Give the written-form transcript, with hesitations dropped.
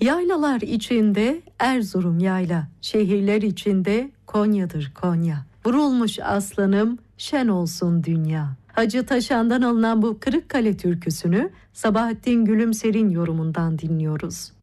Yaylalar içinde Erzurum yayla, şehirler içinde Konya'dır Konya. Vurulmuş aslanım, şen olsun dünya. Hacı Taşan'dan alınan bu Kırıkkale türküsünü Sabahattin Gülümser'in yorumundan dinliyoruz.